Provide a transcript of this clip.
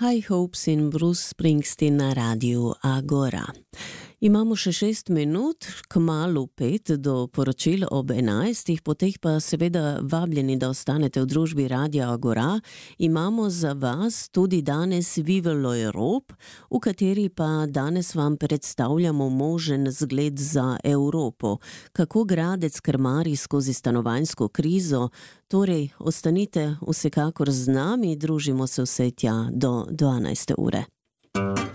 High Hopes in Bruce Springsteen na Radiu Agora. Imamo še 6 minut, kmalu 5 do poročil ob 11, po teh pa seveda vabljeni, da ostanete v družbi Radia Agora. Imamo za vas tudi danes Vive l'Europe, v kateri pa danes vam predstavljamo možen zgled za Evropo. Kako Gradec krmari skozi stanovanjsko krizo. Torej, ostanite vsekakor z nami, družimo se vse tja do 12. ure.